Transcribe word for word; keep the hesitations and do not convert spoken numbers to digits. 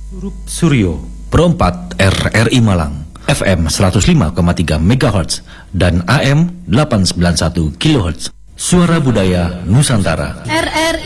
Suryo Pro empat R R I Malang F M seratus lima koma tiga megahertz dan A M delapan ratus sembilan puluh satu kilohertz. Suara Budaya Nusantara. R R